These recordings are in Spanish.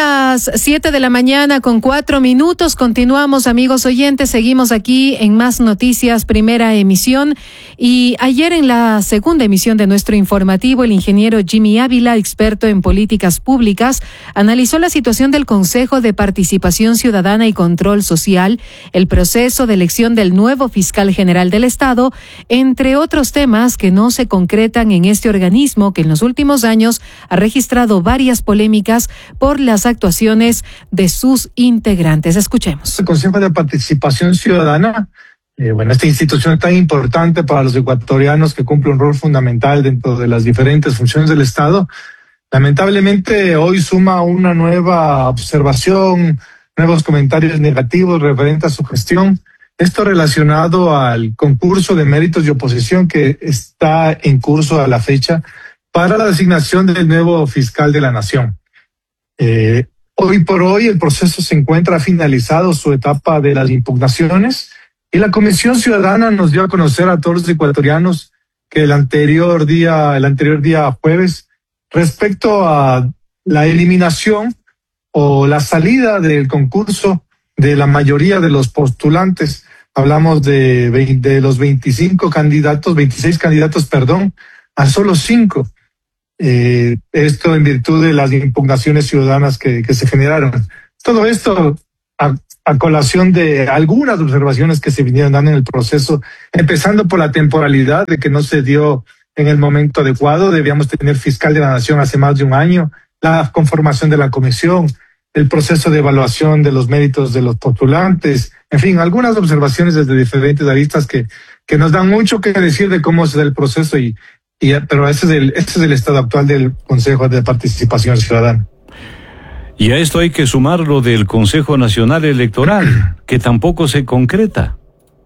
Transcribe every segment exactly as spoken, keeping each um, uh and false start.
las siete de la mañana con cuatro minutos. Continuamos, amigos oyentes. Seguimos aquí en Más Noticias, primera emisión. Y ayer en la segunda emisión de nuestro informativo, el ingeniero Jimmy Ávila, experto en políticas públicas, analizó la situación del Consejo de Participación Ciudadana y Control Social, el proceso de elección del nuevo fiscal general del Estado, entre otros temas que no se concretan en este organismo que en los últimos años ha registrado varias polémicas por las actuaciones de sus integrantes. Escuchemos. El Consejo de Participación Ciudadana, eh, bueno, esta institución tan importante para los ecuatorianos que cumple un rol fundamental dentro de las diferentes funciones del Estado, lamentablemente hoy suma una nueva observación, nuevos comentarios negativos referentes a su gestión. Esto relacionado al concurso de méritos de oposición que está en curso a la fecha para la designación del nuevo fiscal de la Nación. Eh, hoy por hoy el proceso se encuentra finalizado su etapa de las impugnaciones y la Comisión Ciudadana nos dio a conocer a todos los ecuatorianos que el anterior día, el anterior día jueves, respecto a la eliminación o la salida del concurso de la mayoría de los postulantes, hablamos de, de los veinticinco candidatos, veintiséis candidatos, perdón, a solo cinco. Eh, esto en virtud de las impugnaciones ciudadanas que, que se generaron. Todo esto a, a colación de algunas observaciones que se vinieron dando en el proceso, empezando por la temporalidad de que no se dio en el momento adecuado. Debíamos tener fiscal de la Nación hace más de un año, la conformación de la comisión, el proceso de evaluación de los méritos de los postulantes, en fin, algunas observaciones desde diferentes aristas que, que nos dan mucho que decir de cómo se da el proceso y Y, pero ese es, el, ese es el estado actual del Consejo de Participación Ciudadana. Y a esto hay que sumar lo del Consejo Nacional Electoral, que tampoco se concreta.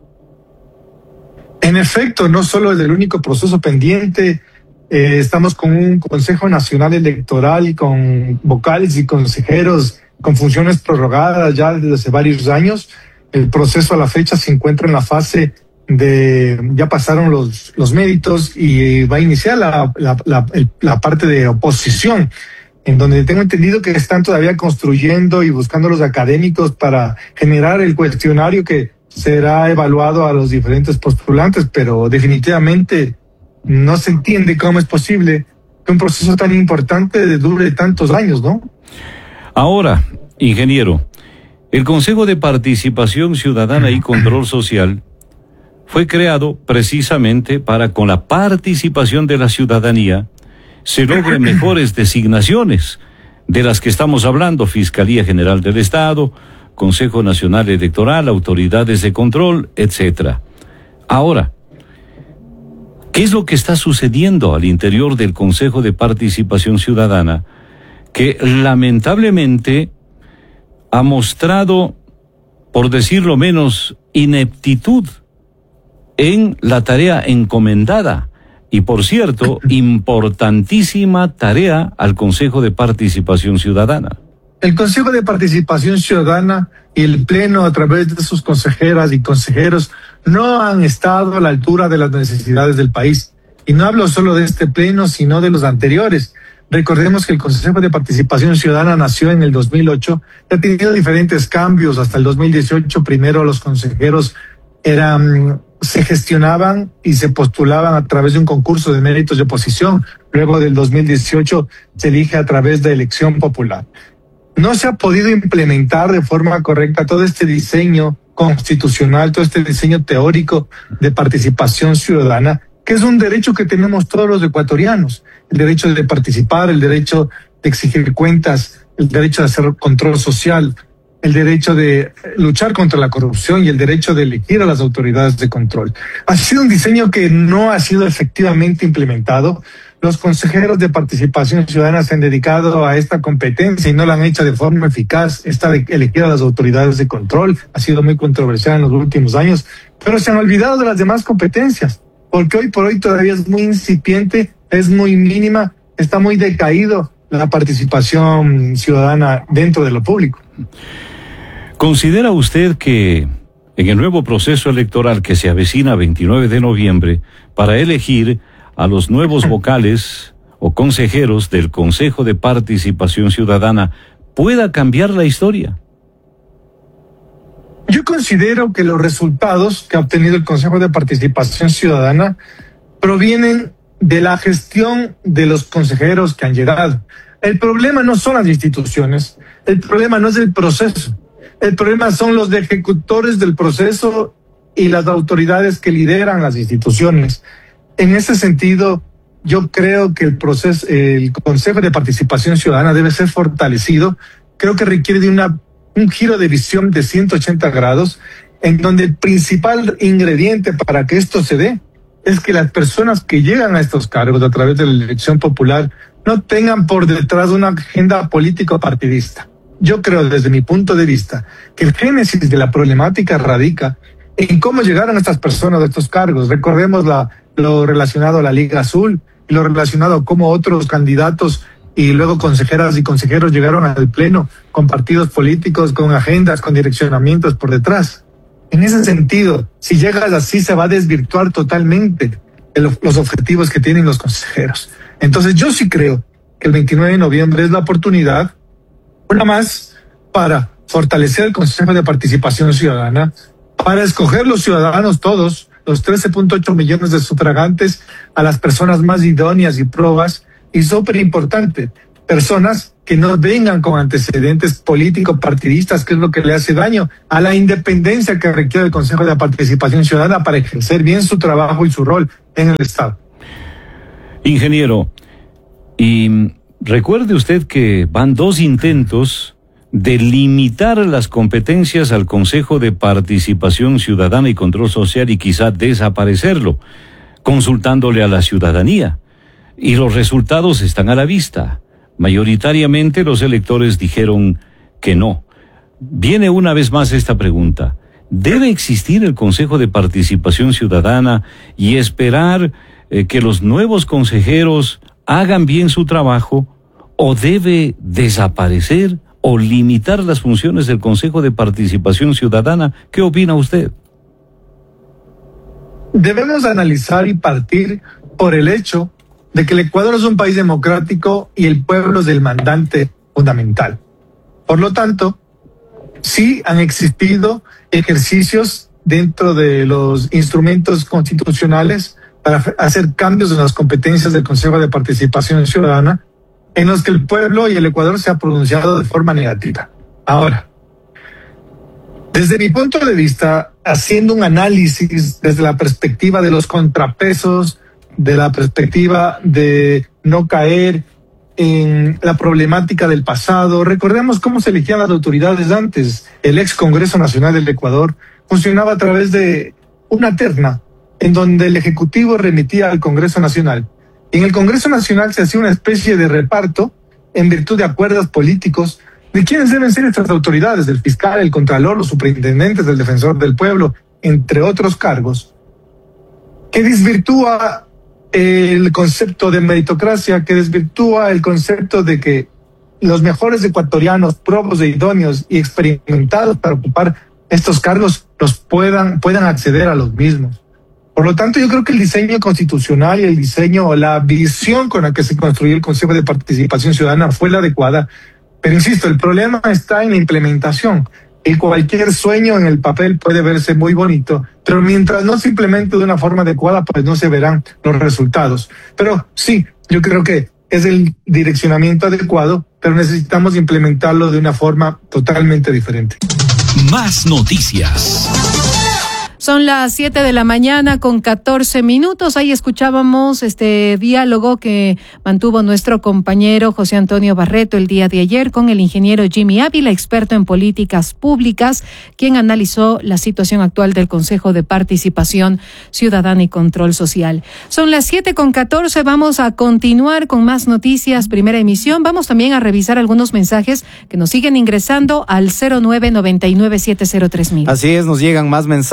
En efecto, no solo es el único proceso pendiente, eh, estamos con un Consejo Nacional Electoral y con vocales y consejeros con funciones prorrogadas ya desde hace varios años. El proceso a la fecha se encuentra en la fase de ya pasaron los los méritos y va a iniciar la la, la, la parte de oposición, en donde tengo entendido que están todavía construyendo y buscando los académicos para generar el cuestionario que será evaluado a los diferentes postulantes, pero definitivamente no se entiende cómo es posible que un proceso tan importante dure tantos años, ¿no? Ahora, ingeniero, el Consejo de Participación Ciudadana y Control Social fue creado precisamente para, con la participación de la ciudadanía, se logren mejores designaciones de las que estamos hablando: Fiscalía General del Estado, Consejo Nacional Electoral, autoridades de control, etcétera. Ahora, ¿qué es lo que está sucediendo al interior del Consejo de Participación Ciudadana que lamentablemente ha mostrado, por decirlo menos, ineptitud en la tarea encomendada? Y por cierto, importantísima tarea al Consejo de Participación Ciudadana. El Consejo de Participación Ciudadana y el Pleno, a través de sus consejeras y consejeros, no han estado a la altura de las necesidades del país. Y no hablo solo de este Pleno, sino de los anteriores. Recordemos que el Consejo de Participación Ciudadana nació en el dos mil ocho, y ha tenido diferentes cambios hasta el dos mil dieciocho. Primero los consejeros eran, se gestionaban y se postulaban a través de un concurso de méritos de oposición. Luego del dos mil dieciocho se elige a través de elección popular. No se ha podido implementar de forma correcta todo este diseño constitucional, todo este diseño teórico de participación ciudadana, que es un derecho que tenemos todos los ecuatorianos: el derecho de participar, el derecho de exigir cuentas, el derecho de hacer control social, el derecho de luchar contra la corrupción y el derecho de elegir a las autoridades de control. Ha sido un diseño que no ha sido efectivamente implementado. Los consejeros de participación ciudadana se han dedicado a esta competencia y no la han hecho de forma eficaz. Esta de elegir a las autoridades de control ha sido muy controversial en los últimos años, pero se han olvidado de las demás competencias, porque hoy por hoy todavía es muy incipiente, es muy mínima, está muy decaído la participación ciudadana dentro de lo público. ¿Considera usted que en el nuevo proceso electoral que se avecina veintinueve de noviembre para elegir a los nuevos vocales o consejeros del Consejo de Participación Ciudadana pueda cambiar la historia? Yo considero que los resultados que ha obtenido el Consejo de Participación Ciudadana provienen de la gestión de los consejeros que han llegado. El problema no son las instituciones, el problema no es el proceso, el problema son los ejecutores del proceso y las autoridades que lideran las instituciones. En ese sentido, yo creo que el proceso, el Consejo de Participación Ciudadana debe ser fortalecido. Creo que requiere de una, un giro de visión de ciento ochenta grados, en donde el principal ingrediente para que esto se dé es que las personas que llegan a estos cargos a través de la elección popular no tengan por detrás una agenda político-partidista. Yo creo, desde mi punto de vista, que el génesis de la problemática radica en cómo llegaron estas personas a estos cargos. Recordemos la, lo relacionado a la Liga Azul y lo relacionado a cómo otros candidatos y luego consejeras y consejeros llegaron al pleno con partidos políticos, con agendas, con direccionamientos por detrás. En ese sentido, si llegas así, se va a desvirtuar totalmente el, los objetivos que tienen los consejeros. Entonces, yo sí creo que el veintinueve de noviembre es la oportunidad, una más, para fortalecer el Consejo de Participación Ciudadana, para escoger los ciudadanos todos, los trece punto ocho millones de sufragantes, a las personas más idóneas y probas, y súper importante, personas que no vengan con antecedentes políticos partidistas, que es lo que le hace daño a la independencia que requiere el Consejo de Participación Ciudadana para ejercer bien su trabajo y su rol en el Estado. Ingeniero, y recuerde usted que van dos intentos de limitar las competencias al Consejo de Participación Ciudadana y Control Social y quizá desaparecerlo, consultándole a la ciudadanía. Y los resultados están a la vista. Mayoritariamente los electores dijeron que no. Viene una vez más esta pregunta. ¿Debe existir el Consejo de Participación Ciudadana y esperar eh, que los nuevos consejeros hagan bien su trabajo, o debe desaparecer o limitar las funciones del Consejo de Participación Ciudadana? ¿Qué opina usted? Debemos analizar y partir por el hecho de que el Ecuador es un país democrático y el pueblo es el mandante fundamental. Por lo tanto, sí han existido ejercicios dentro de los instrumentos constitucionales para hacer cambios en las competencias del Consejo de Participación Ciudadana, en los que el pueblo y el Ecuador se ha pronunciado de forma negativa. Ahora, desde mi punto de vista, haciendo un análisis desde la perspectiva de los contrapesos, de la perspectiva de no caer en la problemática del pasado. Recordemos cómo se elegían las autoridades antes. El ex Congreso Nacional del Ecuador funcionaba a través de una terna en donde el Ejecutivo remitía al Congreso Nacional. Y en el Congreso Nacional se hacía una especie de reparto en virtud de acuerdos políticos de quiénes deben ser estas autoridades, el fiscal, el contralor, los superintendentes, el defensor del pueblo, entre otros cargos, que desvirtúa el concepto de meritocracia, que desvirtúa el concepto de que los mejores ecuatorianos, probos e idóneos y experimentados para ocupar estos cargos los puedan, puedan acceder a los mismos. Por lo tanto, yo creo que el diseño constitucional y el diseño, la visión con la que se construyó el Consejo de Participación Ciudadana fue la adecuada. Pero insisto, el problema está en la implementación. Y cualquier sueño en el papel puede verse muy bonito, pero mientras no se implemente de una forma adecuada, pues no se verán los resultados. Pero sí, yo creo que es el direccionamiento adecuado, pero necesitamos implementarlo de una forma totalmente diferente. Más noticias. Son las siete de la mañana con catorce minutos. Ahí escuchábamos este diálogo que mantuvo nuestro compañero José Antonio Barreto el día de ayer con el ingeniero Jimmy Ávila, experto en políticas públicas, quien analizó la situación actual del Consejo de Participación Ciudadana y Control Social. Son las siete con catorce. Vamos a continuar con más noticias, primera emisión. Vamos también a revisar algunos mensajes que nos siguen ingresando al cero nueve nueve nueve siete cero tres mil. Así es, nos llegan más mensajes.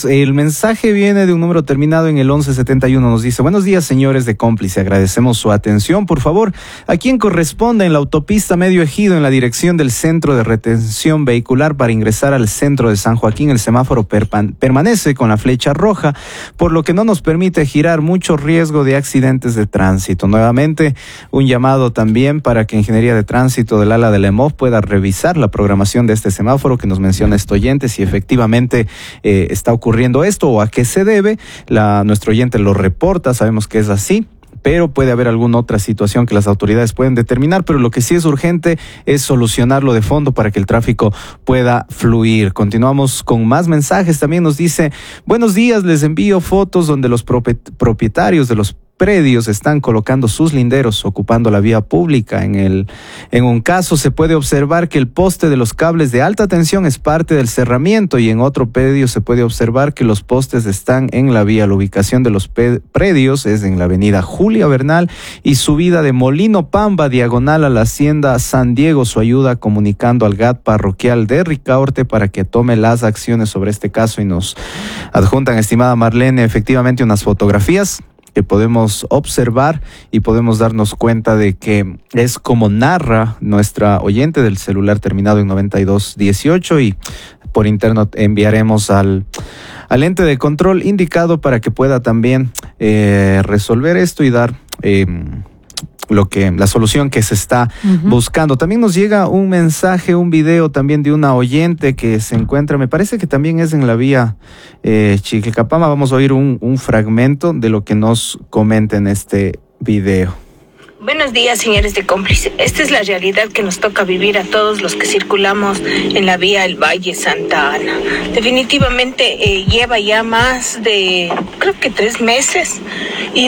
El mensaje viene de un número terminado en el once setenta y uno. Nos dice: buenos días, señores de Cómplice. Agradecemos su atención. Por favor, ¿a quién corresponde en la autopista Medio Ejido, en la dirección del centro de retención vehicular para ingresar al centro de San Joaquín? El semáforo perpan- permanece con la flecha roja, por lo que no nos permite girar, mucho riesgo de accidentes de tránsito. Nuevamente, un llamado también para que Ingeniería de Tránsito del ala de la E M O F pueda revisar la programación de este semáforo que nos menciona este oyente, si efectivamente eh, está ocurriendo esto o a qué se debe. La, nuestro oyente lo reporta, sabemos que es así, pero puede haber alguna otra situación que las autoridades pueden determinar, pero lo que sí es urgente es solucionarlo de fondo para que el tráfico pueda fluir. Continuamos con más mensajes. También nos dice: buenos días, les envío fotos donde los propietarios de los predios están colocando sus linderos ocupando la vía pública. En el en un caso se puede observar que el poste de los cables de alta tensión es parte del cerramiento, y en otro predio se puede observar que los postes están en la vía. La ubicación de los predios es en la avenida Julia Bernal y subida de Molino Pamba, diagonal a la hacienda San Diego. Su ayuda comunicando al G A T parroquial de Ricaurte para que tome las acciones sobre este caso, y nos adjuntan, estimada Marlene, efectivamente unas fotografías que podemos observar y podemos darnos cuenta de que es como narra nuestra oyente del celular terminado en noventa y dos dieciocho, y por interno enviaremos al, al ente de control indicado para que pueda también eh, resolver esto y dar eh, lo que la solución que se está uh-huh. buscando. También nos llega un mensaje, un video también de una oyente que se encuentra, me parece que también es en la vía eh, Chiclacapama. Vamos a oír un, un fragmento de lo que nos comenta en este video. Buenos días, señores de Cómplice. Esta es la realidad que nos toca vivir a todos los que circulamos en la vía El Valle Santa Ana. Definitivamente eh, lleva ya más de, creo que tres meses, y